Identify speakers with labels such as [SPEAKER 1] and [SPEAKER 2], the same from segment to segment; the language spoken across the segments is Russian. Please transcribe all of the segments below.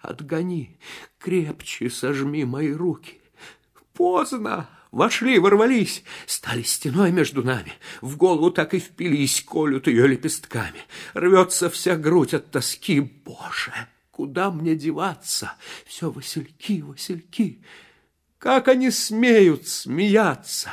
[SPEAKER 1] отгони, крепче сожми мои руки. Поздно. Вошли, ворвались, стали стеной между нами. В голову так и впились, колют ее лепестками. Рвется вся грудь от тоски. Боже, куда мне деваться? Все васильки, васильки. Как они смеют смеяться?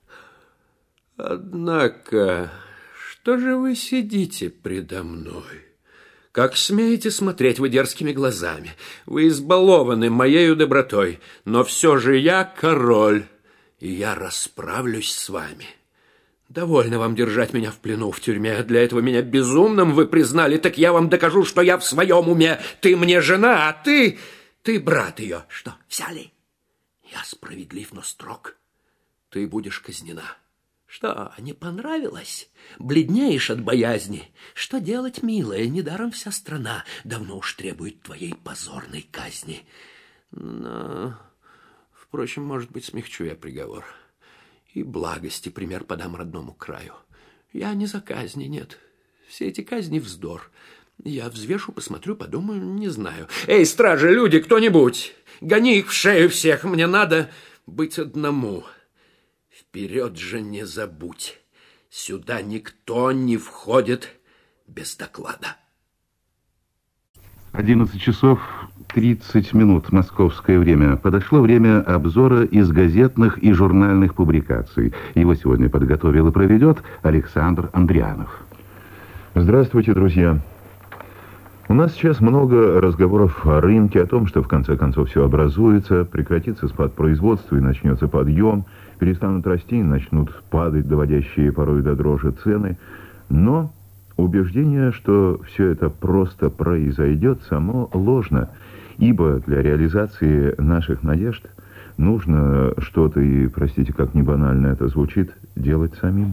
[SPEAKER 1] Однако, что же вы сидите предо мной? Как смеете смотреть вы дерзкими глазами? Вы избалованы моею добротой, но все же я король, и я расправлюсь с вами. Довольно вам держать меня в плену в тюрьме. Для этого меня безумным вы признали, так я вам докажу, что я в своем уме. Ты мне жена, а ты брат ее. Что, взяли? Я справедлив, но строг. Ты будешь казнена. Что, не понравилось? Бледнеешь от боязни. Что делать, милая? Недаром вся страна давно уж требует твоей позорной казни. Но, впрочем, может быть, смягчу я приговор. И благости пример подам родному краю. Я не за казни, нет. Все эти казни вздор. Я взвешу, посмотрю, подумаю, не знаю. Эй, стражи, люди, кто-нибудь! Гони их в шею всех, мне надо быть одному. Вперед же не забудь, сюда никто не входит без доклада.
[SPEAKER 2] 11 часов 30 минут московское время. Подошло время обзора из газетных и журнальных публикаций. Его сегодня подготовил и проведет Александр Андрианов.
[SPEAKER 3] Здравствуйте, друзья. У нас сейчас много разговоров о рынке, о том, что в конце концов все образуется, прекратится спад производства и начнется подъем, перестанут расти и начнут падать доводящие порой до дрожи цены. Но убеждение, что все это просто произойдет, само ложно, ибо для реализации наших надежд нужно что-то, и, простите, как не банально это звучит, делать самим.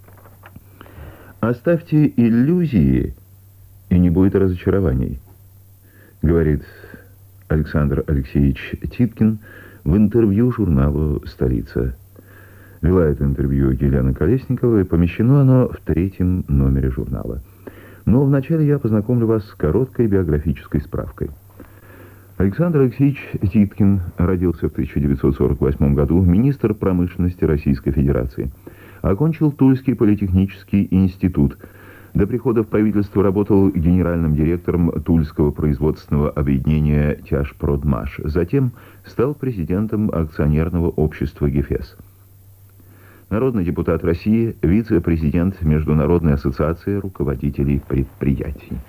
[SPEAKER 3] Оставьте иллюзии, и не будет разочарований, говорит Александр Алексеевич Титкин в интервью журналу «Столица». Вела это интервью Елена Колесникова, и помещено оно в 3-м номере журнала. Но вначале я познакомлю вас с короткой биографической справкой. Александр Алексеевич Титкин родился в 1948 году, министр промышленности Российской Федерации. Окончил Тульский политехнический институт. До прихода в правительство работал генеральным директором Тульского производственного объединения «Тяжпродмаш». Затем стал президентом акционерного общества «Гефес». Народный депутат России, вице-президент Международной ассоциации руководителей предприятий.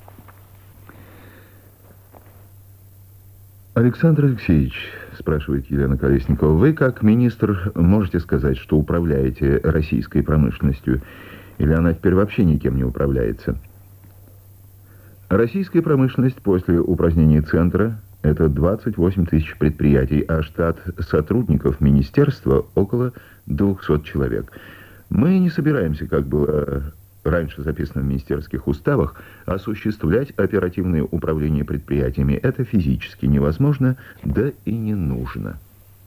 [SPEAKER 3] Александр Алексеевич, спрашивает Елена Колесникова, вы как министр можете сказать, что управляете российской промышленностью, или она теперь вообще никем не управляется? Российская промышленность после упразднения центра – это 28 тысяч предприятий, а штат сотрудников министерства около 200 человек. Мы не собираемся, как было раньше записано в министерских уставах, осуществлять оперативное управление предприятиями. Это физически невозможно, да и не нужно.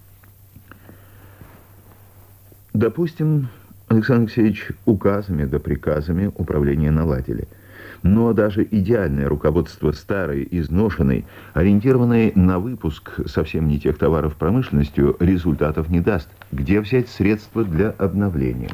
[SPEAKER 3] Допустим, Александр Алексеевич, указами да приказами управление наладили. Но даже идеальное руководство старой, изношенной, ориентированной на выпуск совсем не тех товаров промышленностью, результатов не даст. Где взять средства для обновления?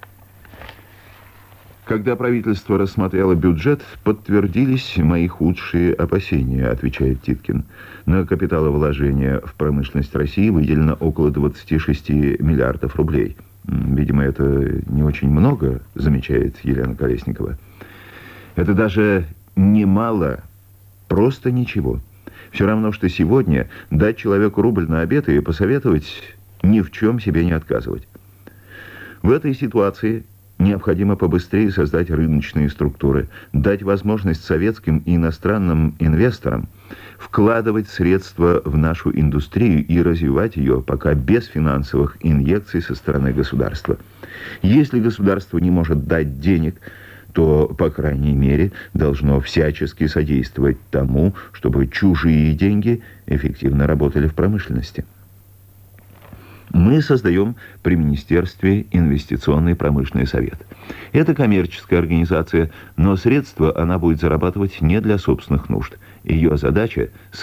[SPEAKER 3] Когда правительство рассмотрело бюджет, подтвердились мои худшие опасения, отвечает Титкин. На капиталовложение в промышленность России выделено около 26 миллиардов рублей. Видимо, это не очень много, замечает Елена Колесникова. Это даже немало, просто ничего. Все равно, что сегодня дать человеку рубль на обед и посоветовать ни в чем себе не отказывать. В этой ситуации необходимо побыстрее создать рыночные структуры, дать возможность советским и иностранным инвесторам вкладывать средства в нашу индустрию и развивать ее пока без финансовых инъекций со стороны государства. Если государство не может дать денег, то, по крайней мере, должно всячески содействовать тому, чтобы чужие деньги эффективно работали в промышленности. Мы создаем при Министерстве инвестиционный промышленный совет. Это коммерческая организация, но средства она будет зарабатывать не для собственных нужд. Ее задача –